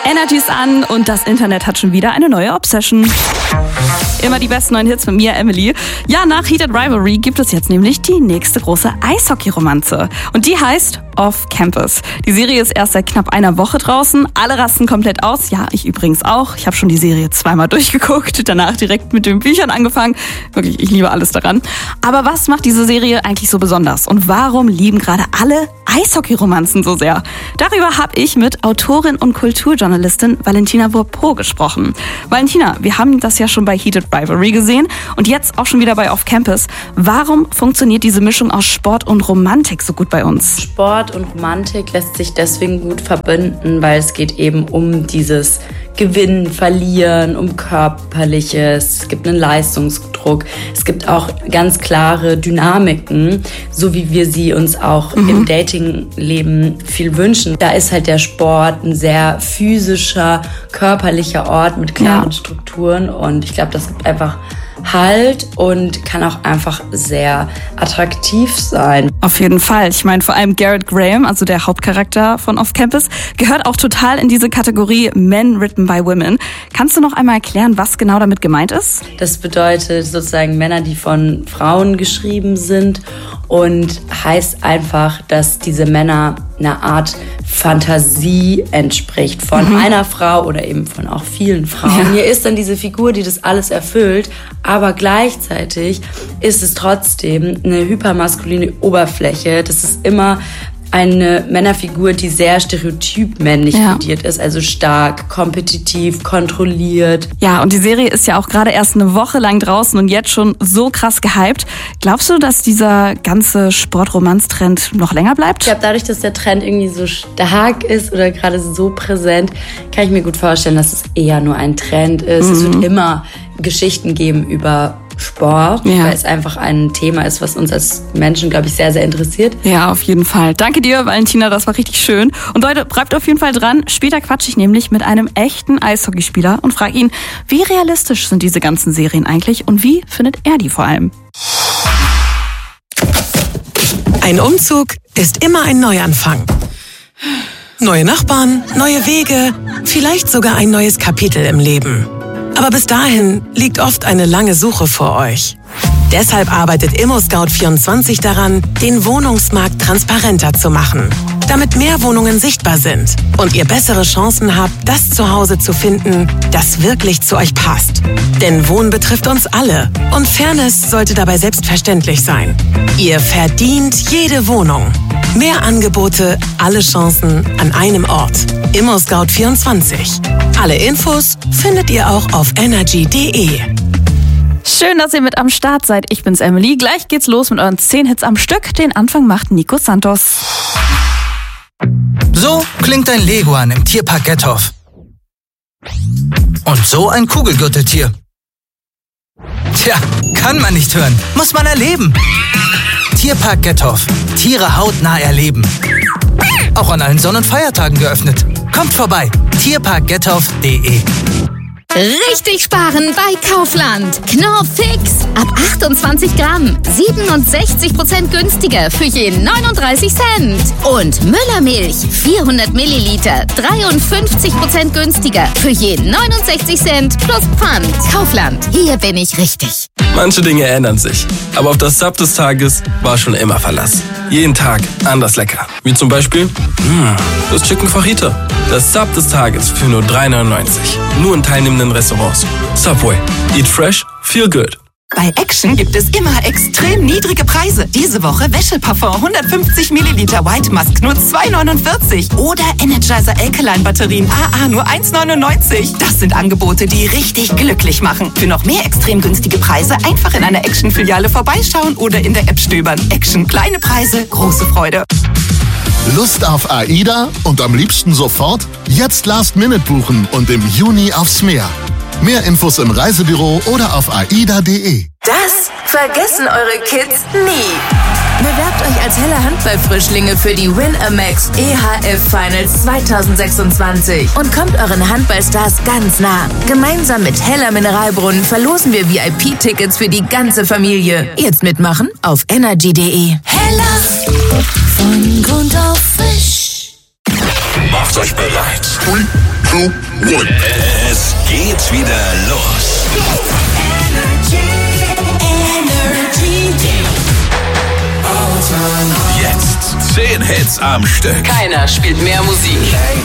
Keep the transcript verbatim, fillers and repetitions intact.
Energy ist an und das Internet hat schon wieder eine neue Obsession. Immer die besten neuen Hits mit mir, Emily. Ja, nach Heated Rivalry gibt es jetzt nämlich die nächste große Eishockey-Romanze. Und die heißt Off Campus. Die Serie ist erst seit knapp einer Woche draußen. Alle rasten komplett aus. Ja, ich übrigens auch. Ich habe schon die Serie zweimal durchgeguckt. Danach direkt mit den Büchern angefangen. Wirklich, ich liebe alles daran. Aber was macht diese Serie eigentlich so besonders? Und warum lieben gerade alle Eishockey-Romanzen so sehr? Darüber habe ich mit Autorin und Kulturjournalistin Valentina Vorpeau gesprochen. Valentina, wir haben das ja schon bei Heated Rivalry gesehen und jetzt auch schon wieder bei Off Campus. Warum funktioniert diese Mischung aus Sport und Romantik so gut bei uns? Sport und Romantik lässt sich deswegen gut verbinden, weil es geht eben um dieses Gewinnen, Verlieren, um Körperliches. Es gibt einen Leistungsdruck. Es gibt auch ganz klare Dynamiken, so wie wir sie uns auch mhm. im Datingleben viel wünschen. Da ist halt der Sport ein sehr physischer, körperlicher Ort mit klaren ja. Strukturen und ich glaube, das gibt einfach Halt und kann auch einfach sehr attraktiv sein. Auf jeden Fall. Ich meine, vor allem Garrett Graham, also der Hauptcharakter von Off Campus, gehört auch total in diese Kategorie Men Written by Women. Kannst du noch einmal erklären, was genau damit gemeint ist? Das bedeutet sozusagen Männer, die von Frauen geschrieben sind und heißt einfach, dass diese Männer einer Art Fantasie entspricht von mhm. einer Frau oder eben von auch vielen Frauen. Ja. Hier ist dann diese Figur, die das alles erfüllt, aber gleichzeitig ist es trotzdem eine hypermaskuline Oberfläche. Das ist immer eine Männerfigur, die sehr stereotyp männlich ja. kodiert ist, also stark, kompetitiv, kontrolliert. Ja, und die Serie ist ja auch gerade erst eine Woche lang draußen und jetzt schon so krass gehypt. Glaubst du, dass dieser ganze Sport-Romanz-Trend noch länger bleibt? Ich glaube, dadurch, dass der Trend irgendwie so stark ist oder gerade so präsent, kann ich mir gut vorstellen, dass es eher nur ein Trend ist. Mhm. Es wird immer Geschichten geben über Sport, ja. weil es einfach ein Thema ist, was uns als Menschen, glaube ich, sehr, sehr interessiert. Ja, auf jeden Fall. Danke dir, Valentina, das war richtig schön. Und Leute, bleibt auf jeden Fall dran. Später quatsche ich nämlich mit einem echten Eishockeyspieler und frage ihn, wie realistisch sind diese ganzen Serien eigentlich und wie findet er die vor allem? Ein Umzug ist immer ein Neuanfang. Neue Nachbarn, neue Wege, vielleicht sogar ein neues Kapitel im Leben. Aber bis dahin liegt oft eine lange Suche vor euch. Deshalb arbeitet ImmoScout vierundzwanzig daran, den Wohnungsmarkt transparenter zu machen, damit mehr Wohnungen sichtbar sind und ihr bessere Chancen habt, das Zuhause zu finden, das wirklich zu euch passt. Denn Wohnen betrifft uns alle und Fairness sollte dabei selbstverständlich sein. Ihr verdient jede Wohnung. Mehr Angebote, alle Chancen an einem Ort. ImmoScout vierundzwanzig. Alle Infos findet ihr auch auf energy punkt de. Schön, dass ihr mit am Start seid. Ich bin's, Emily. Gleich geht's los mit euren zehn Hits am Stück. Den Anfang macht Nico Santos. So klingt ein Leguan im Tierpark Gethoff. Und so ein Kugelgürteltier. Tja, kann man nicht hören, muss man erleben. Tierpark Gethoff. Tiere hautnah erleben. Auch an allen Sonn- und Feiertagen geöffnet. Kommt vorbei. tierpark gethoff punkt de. Richtig sparen bei Kaufland. Knorr Fix. Ab achtundzwanzig Gramm. siebenundsechzig Prozent günstiger für je neununddreißig Cent. Und Müllermilch. vierhundert Milliliter. dreiundfünfzig Prozent günstiger für je neunundsechzig Cent plus Pfand. Kaufland. Hier bin ich richtig. Manche Dinge ändern sich. Aber auf das Sub des Tages war schon immer Verlass. Jeden Tag anders lecker. Wie zum Beispiel mh, das Chicken Fajita. Das Sub des Tages für nur drei neunundneunzig. Nur in teilnehmenden Restaurants. Subway. Eat fresh, feel good. Bei Action gibt es immer extrem niedrige Preise. Diese Woche Wäscheparfum hundertfünfzig Milliliter White Musk nur zwei neunundvierzig. Oder Energizer Alkaline Batterien A A nur eins neunundneunzig. Das sind Angebote, die richtig glücklich machen. Für noch mehr extrem günstige Preise einfach in einer Action-Filiale vorbeischauen oder in der App stöbern. Action, kleine Preise, große Freude. Lust auf AIDA und am liebsten sofort? Jetzt Last Minute buchen und im Juni aufs Meer. Mehr Infos im Reisebüro oder auf aida punkt de. Das vergessen eure Kids nie. Bewerbt euch als Heller Handballfrischlinge für die Winamax E H F Finals zwanzig sechsundzwanzig und kommt euren Handballstars ganz nah. Gemeinsam mit Heller Mineralbrunnen verlosen wir V I P-Tickets für die ganze Familie. Jetzt mitmachen auf energy punkt de. Heller, von Grund auf frisch. Macht euch bereit. two, one. Es geht wieder los. Jetzt zehn Hits am Stück. Keiner spielt mehr Musik.